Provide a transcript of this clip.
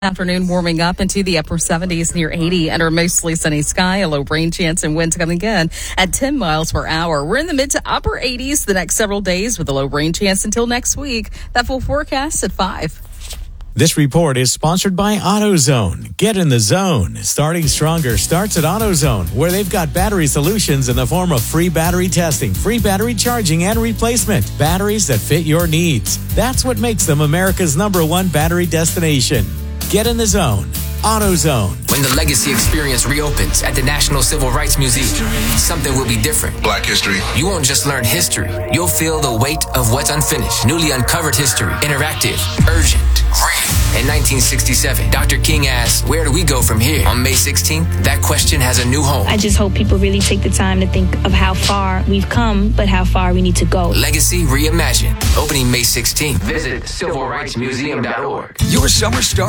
Afternoon warming up into the upper 70s near 80 under mostly sunny sky, a low rain chance and winds coming in at 10 miles per hour. We're in the mid to upper 80s the next several days with a low rain chance until next week. That full forecast at 5. This report is sponsored by AutoZone. Get in the zone. Starting stronger starts at AutoZone, where they've got battery solutions in the form of free battery testing, free battery charging, and replacement. Batteries that fit your needs. That's what makes them America's #1 battery destination. Get in the zone. AutoZone. When the Legacy Experience reopens at the National Civil Rights Museum, something will be different. Black history. You won't just learn history. You'll feel the weight of what's unfinished. Newly uncovered history. Interactive. Urgent. Real. In 1967, Dr. King asked, where do we go from here? On May 16th, that question has a new home. I just hope people really take the time to think of how far we've come, but how far we need to go. Legacy Reimagined. Opening May 16th. Visit civilrightsmuseum.org. Your summer starts